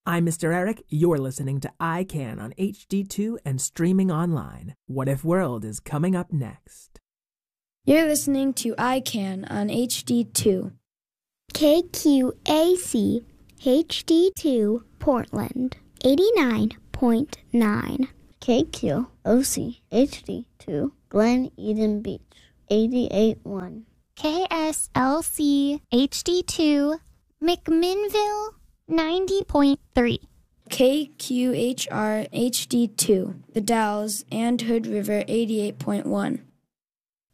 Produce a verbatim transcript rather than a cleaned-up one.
I'm Mister Eric. You're listening to I Can on H D two and streaming online. What If World is coming up next. You're listening to I Can on H D two. K Q A C H D two Portland eighty-nine point nine. K Q O C H D two Glen Eden Beach eighty-eight point one. K S L C H D two McMinnville ninety point three. K Q H R H D two The Dalles and Hood River eighty-eight point one.